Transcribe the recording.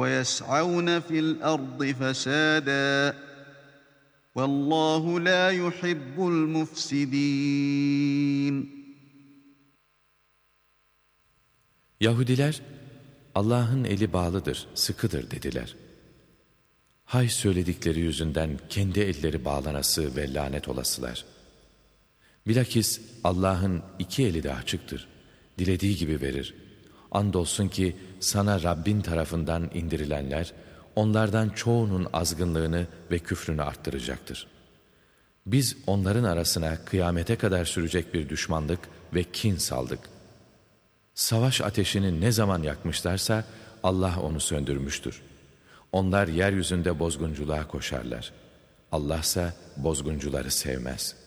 وَيَسْعَوْنَ فِي الْأَرْضِ فَسَادًا وَاللّٰهُ لَا يُحِبُّ الْمُفْسِدِينَ. Yahudiler, Allah'ın eli bağlıdır, sıkıdır dediler. Hay söyledikleri yüzünden kendi elleri bağlanası ve lanet olasılar. Bilakis Allah'ın iki eli de açıktır. Dilediği gibi verir. Andolsun ki sana Rabbin tarafından indirilenler, onlardan çoğunun azgınlığını ve küfrünü arttıracaktır. Biz onların arasına kıyamete kadar sürecek bir düşmanlık ve kin saldık. Savaş ateşini ne zaman yakmışlarsa Allah onu söndürmüştür. Onlar yeryüzünde bozgunculuğa koşarlar. Allah ise bozguncuları sevmez.